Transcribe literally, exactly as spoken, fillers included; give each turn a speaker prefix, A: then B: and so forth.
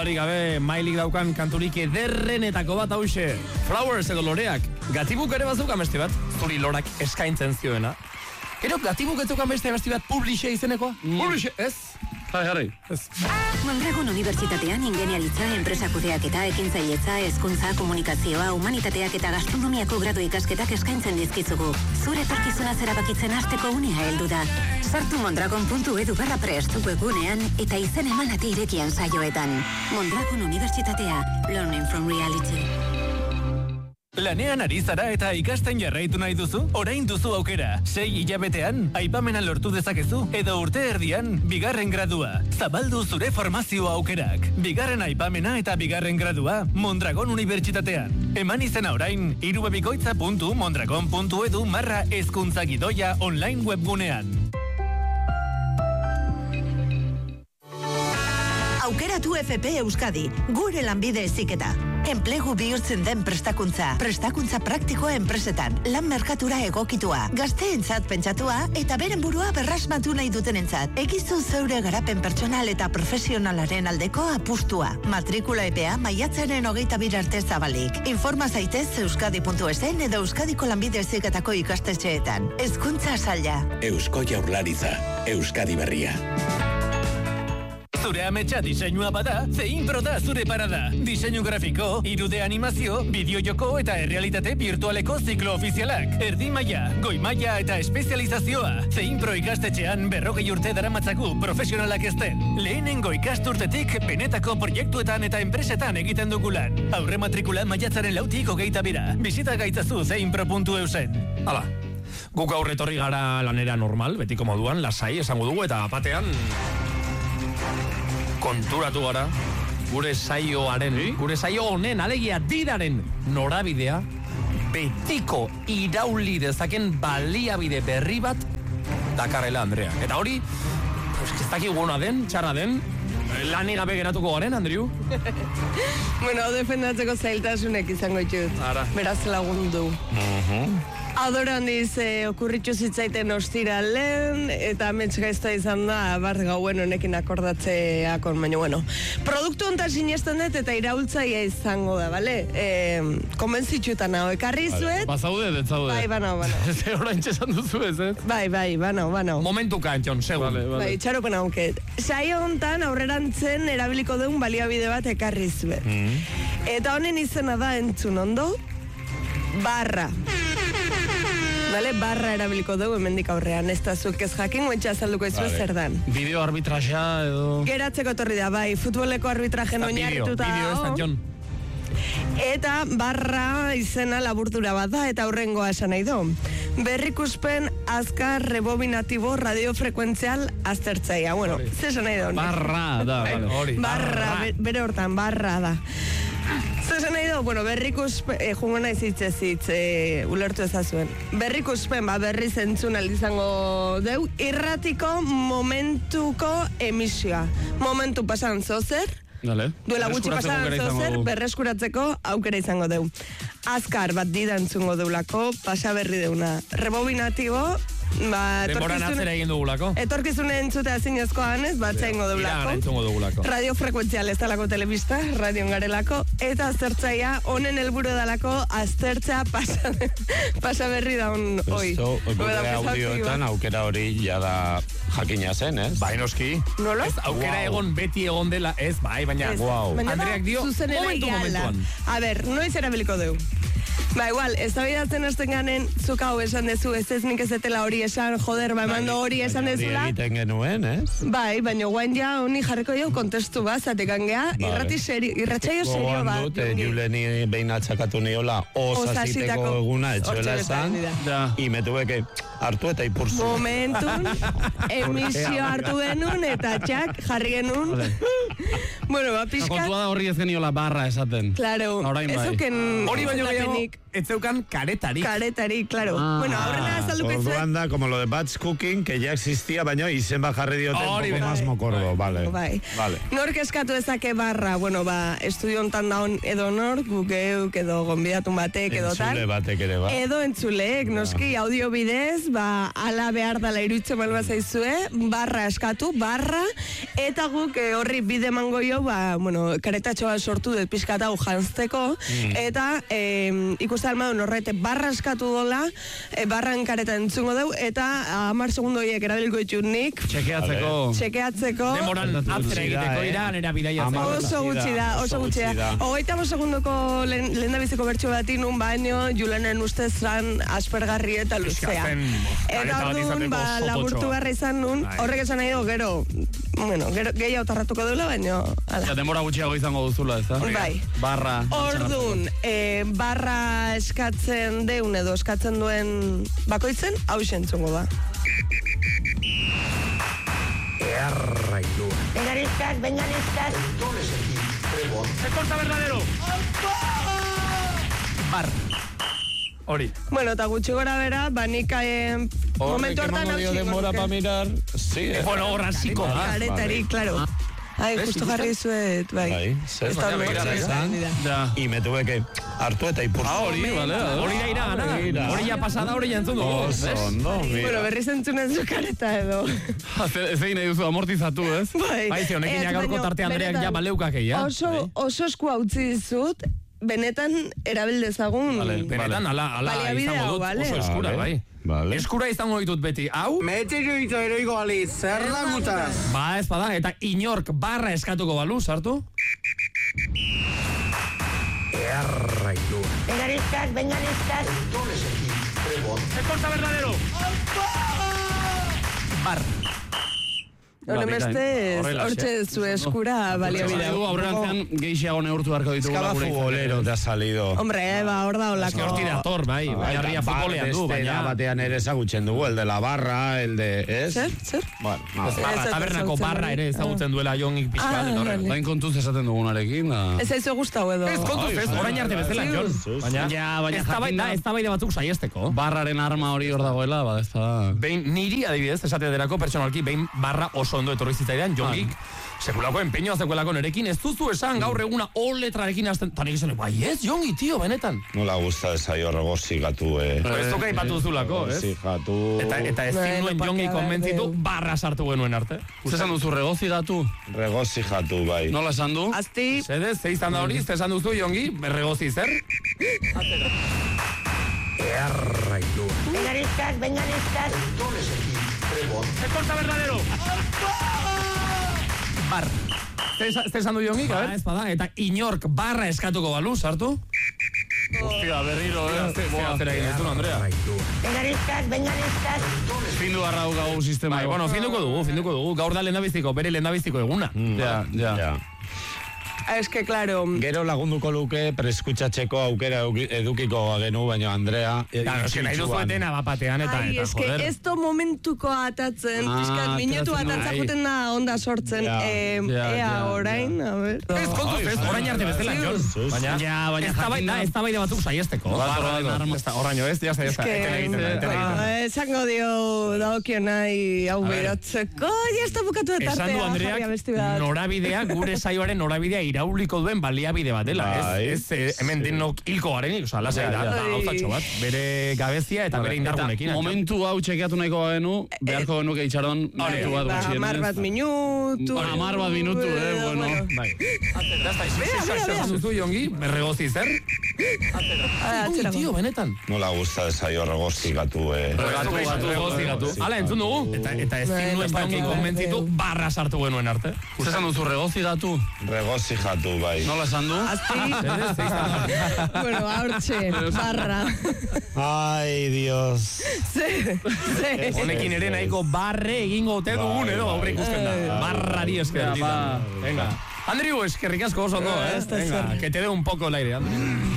A: Dudarik gabe, mailik daukan kanturik ederrenetako bat hause. Flowers edo loreak. Gatibuk ere bazuk amesti bat, zuri lorak eskaintzen zioena. Gero, gatibuk ez dukan beste amesti bat Publixe izenekoa? Mm. Publixe, ez?
B: Jai, jarri.
A: Ez.
C: Mondragon Unibertsitatean ingenialitza, enpresakudeak eta ekintzailetza, hezkuntza, komunikazioa, humanitateak eta gastronomiako gradu ikasketak eskaintzen dizkizugu. Zure etorkizuna zerabakitzen hasteko unea heldu da. Sartu mondragon puntu edu barra prest webgunean eta izen emanate irekian saioetan. Mondragon Unibertsitatea, learning from reality.
D: Lanean ari zara eta ikasten jarraitu nahi duzu? Orain duzu aukera. Sei hilabetean, aipamena lortu dezakezu, edo urte erdian, bigarren gradua. Zabaldu zure formazio aukerak. Bigarren aipamena eta bigarren gradua, Mondragon Unibertsitatean. Eman izena orain, irubebikoitza puntu mondragon puntu edu marra hezkuntza gidoia online webgunean.
E: Aukeratu F P Euskadi, gure lanbide heziketa. Enplegu bihurtzen den prestakuntza. Prestakuntza praktikoa enpresetan. Lan merkatura egokitua. Gazteentzat pentsatua eta beren burua berrasmatu nahi dutenentzat. Egizu zeure garapen pertsonal eta profesionalaren aldeko apustua. Matrikula epea maiatzaren hogeita bir arte zabalik. Informa zaitez euskadi puntu esen edo Euskadiko lanbide heziketako ikastetxeetan. Hezkuntza saila.
F: Eusko Jaurlaritza. Euskadi berria.
D: Zure ametsa diseinua bada, Zeinpro da zure parada. Diseinu grafiko, hiru D animazio, bideo-joko eta errealitate virtualeko ziklo ofizialak. Erdi maila, goi maila eta espezializazioa. Zeinpro ikastetxean berrogei urte daramatzagu profesionalak ezten. Lehenengo ikasturtetik benetako proiektuetan eta enpresetan egiten dugulan. Aurre matrikula maiatzaren lautik hogeita bira. Bisita gaitzazu zeinpro puntu eusen.
A: Hala, guk aurretorri gara lanera normal, betiko moduan, lasai esango dugu eta batean konturatu gara, gure saioaren, sí? Gure saio honen, alegia didaren norabidea, betiko irauli dezaken baliabide berri bat dakarrela, Andrea. Eta hori, pues, ez dakik gona den, txarra den, lan gabe geratuko garen, Andriu?
G: Bueno, defendatzeko zailtasunek izango ditut. Beraz lagundu.
A: Uh-huh.
G: Adora handiz eh, okurritxu zitzaiten ostiralen, eta amets gaiztoa izan da, bar gauen honekin akordatzeakon, baina bueno. Produktu onta sinesten dut eta iraultzaia izango da, bale? Eh, konbentzitxutan hau, ekarri zuet.
A: Bazaude, detzaude.
G: Bai, banao, banao.
A: Ez orain txesan duzu ez, ez?
G: Bai, bai, banao, banao.
A: Momentuka, Antxon, segun.
G: Vale, vale. Bai, txaropen hauket. Saio hontan aurrerantzen erabiliko duen baliabide bat ekarri zuet. Mm. Eta honen izena da entzun ondo, barra. Vale, barra erabiliko dugu hemendik aurrean, ez da zuk ez jakin, guentxa azalduko izu zer dan.
A: Bideo arbitraja edo...
G: Geratzeko torri da, bai, futboleko arbitrajen oinarrituta.
A: Bideo, ez da, Jon.
G: Eta barra izena laburdura bat da, eta aurrengoa esan nahi du. Berrikuspen azkar rebobinatibo radiofrekuentzial aztertzaia. Bueno, ze esan nahi du.
A: Barra da, hori.
G: Barra, bere hortan, barra da. Zesan nahi du, bueno, berrikuspen, eh, jungo nahi zitzez zitz, eh, ulertu ezazuen. Berrikuspen, ba, berriz entzun aldizango deu, irratiko momentuko emisioa. Momentu pasan zozer,
A: Dale.
G: Duela gutxi pasan zozer, berreskuratzeko aukera izango deu. Azkar bat dida entzungo deulako, pasa berri deuna. Rebobinatibo, ba,
A: denboran atzera egin dugulako.
G: Etorkizune entzute azinezkoa ganez, bat zaingo deulako.
A: Iragan entzungo dugulako.
G: Radiofrekuentzial ez dalako telebista, radion garelako, eta aztertzaia, honen helburu dalako, aztertzea pasa, pasa berri daun hoi.
B: Esto, gure audioetan aukera hori jada jakina zen, ez?
A: Bai, noski.
G: Nola?
A: Ez, aukera wow. egon, beti egon dela, ez, bai, baina...
G: Ez,
A: wow.
G: baina
A: Andreak dio, momentu momentuan.
G: A ber, noiz erabiliko deu? Ba, igual, ez da bidatzen hasten ganen, zuk hau esan dezu, ez ez nik ezetela hori esan, joder, ba, emando hori esan dezula.
B: Hori egiten genuen, ez?
G: Bai, baina guain ja, honi jarriko jau kontestu bat, zatekan geha, irrati serio, irratxaio serio bat.
B: Gogoan dut, Juleni behin atxakatu niola, osasiteko eguna, etxoela esan, y me tuve que hartu eta ipurzu.
G: Momentun, emisio hartu genuen, eta txak, jarri genuen. Bueno, ba, pixkat.
A: Kontua da horri ez geniola barra esaten.
G: Claro,
A: ez
G: zuken
A: hori baino gehiago, etzeukan karetarik.
G: Karetarik, claro. Ah, bueno, aurrena azalduko izue.
B: Orduan da, como lo de Batch Cooking, que ya existía, baina izen bat jarri dioten oh, un poco más mokordo, vale.
G: Bai. Vale. Nork eskatu ezake barra, bueno, ba, estudio ontan daun edo nork, gukeuk, edo gonbidatun batek, edo tal.
B: Entzule batek ere, ba.
G: Edo entzuleek, noski, audio bidez, ba, ala behar dala irutzen balba zaizue, barra eskatu, barra, eta guk eh, horri bide mango jo, ba, bueno, karetatxoa sortu dut pizkatau jantzteko, mm. eta eh, ikusten almadun horrete barra eskatu dola, e, barran kareta entzungo deu, eta hamar segundu horiek erabiliko itxunik.
A: Txekeatzeko.
G: Txekeatzeko.
A: Demoran atzera egiteko iran, era bidaiatzeko.
G: Oso gutxi da, oso gutxi da. Hogeita bost segundoko lehen da biziko bertxo bati nun baino, Julenen ustez zan aspergarri eta luzea. Eta orduan, ba, laburtu garra izan nun, horrek esan nahi do, gero, bueno, gero, gehiago tarratuko dula, baino, ala.
H: Ja, demora gutxiago izango duzula, ez da?
G: Bai.
H: Barra.
G: Orduan, e, barra eskatzen deun edo eskatzen duen bakoitzen, hau sentzungo da.
I: Errailu. Benganistas, benganistas.
A: Se corta verdadero. Bar. Hori.
G: Bueno, eta gutxi gora bera, banika eh, momentu hortan hau txingo.
B: Demora pa mirar. Sí.
A: Eh. Bueno, horra ziko.
G: Karetarik, claro. Ai, justo jarri zuet, bai.
B: Bai, zer, baina begira izan, y me tuve que hartu eta ipurtu.
A: Ah, hori, vale. Hori da iragana. Hori ya pasada, hori ya entzun dugu.
B: Oso, no, mira.
G: Bueno, berriz entzunen zu kareta edo.
H: Ez egin nahi duzu amortizatu, ez?
G: Bai.
A: Bai, honekin ja gaurko tarte Andreak ja baleukak egia.
G: Oso, oso esku hautzi dizut, benetan erabildezagun.
A: Benetan, ala, ala, izango dut, oso eskura, bai. Vale. Eskura izango ditut beti, hau?
J: Metxeko ditu eroiko bali, zer da gutaz?
A: Ba, ez bada, eta inork barra eskatuko balu, sartu?
I: Errailu. Benganistas, benganistas.
A: Se corta verdadero. Bar.
G: Hore mestez, hortxe zu eskura balia bidea.
H: Aurrerantzean gehiago neurtu beharko ditugu.
B: Eskaba futbolero te ha salido.
G: Hombre, ba, hor da olako.
A: Eske horti dator, bai. Baina futbolean du, baina.
B: Batean ere ezagutzen dugu, el de la barra, el de... ¿Es?
G: Zer, zer?
B: Bueno,
A: barra, tabernako barra ere ezagutzen duela jonik pixkat.
H: Bain kontuz esaten dugunarekin.
G: Ez aizu gustau edo.
A: Ez kontuz, ez, orain arte bezala, Jon. Baina, ez da baide batzuk saiesteko.
H: Barraren arma hori hor dagoela, ba, ez da...
A: Behin, niri adibidez, esate derako, personalki, behin barra oso ondo etorri zitzaidan, jongik, sekulako empeñoa zekuelako nerekin, ez duzu esan gaur eguna o letrarekin hasten, tan egizan, bai ez, jongi, tio, benetan.
B: Nola gusta desaio regozigatu, eh.
A: Ez duka ipatu zulako, ez?
B: Regozigatu.
A: Eta, eta ez zinuen jongi konbentzitu, barra sartu genuen arte.
H: Zesan duzu regozigatu?
B: Regozigatu, bai.
H: Nola esan du?
G: Azti.
A: Zedez, ze izan da hori, zesan duzu jongi, regozi zer? Atera.
I: Errailu. Benganistas, benganistas.
A: Se corta verdadero. Bar. Zer esan du jongik, a ver? Ez bada, eta inork barra eskatuko balu, sartu?
H: Hostia, berriro, eh?
A: Zera egin ez du, Andrea.
I: Benganistas, benganistas.
H: Findu garra dugu sistema.
A: Bai, bueno, finduko dugu, finduko dugu. Gaur da lehendabiziko, bere lehendabiziko eguna.
H: Ja, ja.
G: Es que, claro...
B: Gero lagunduko luke preskutsatzeko aukera edukiko genu, baina Andrea...
A: Claro, es que nahi duzu etena bapatean eta,
G: Ai,
A: eta,
G: es que ez to momentuko atatzen, ah, pixkat, minutu atatzen juten da onda sortzen,
B: ja,
G: eh,
B: ja,
G: ea
B: ja,
G: orain,
B: ja.
G: a ver...
A: Ez kontuz, ez, orain arte bezala, Jon. Baina, ja, baina jakinda, ez da baide batzuk saiesteko. Horraino, ez, jazta, jazta, etena egiten da, etena egiten da.
G: Esango dio daukio nahi hau berotzeko, jazta bukatu da tartea.
A: Esan du, Andrea, norabidea, gure saioaren norabidea irauliko duen baliabide bat dela, ez, ez, hemen denok hilko garenik, oza, lasai da, da gauzatxo bat, bere gabezia eta bere indargunekin.
H: Momentu hau txekiatu nahiko bagenu, beharko genuke itxaron, momentu bat gutxienez.
G: Amar bat minutu.
H: Amar bat minutu, eh, bueno.
A: Bai. Esan duzu, jongi, berregozi zer? Jongi, tio, benetan.
B: Nola gusta desaio regozigatu, eh.
A: Regozigatu. Hala, entzun dugu. Eta ez zinuen jongi konbentzitu, barra sartu genuen arte.
H: Zesan duzu, regozigatu?
B: Regozigatu, bai.
H: Nola esan du?
G: Azti. Bueno, haurtxe, barra.
B: Ai, Dios.
G: Ze, ze.
A: Honekin ere nahiko barre egingo ote dugun edo aurre ikusten da. Barrari esker. Venga. Andriu, eskerrik asko oso ondo, eh? Venga, que te dé un poco el aire, Andriu.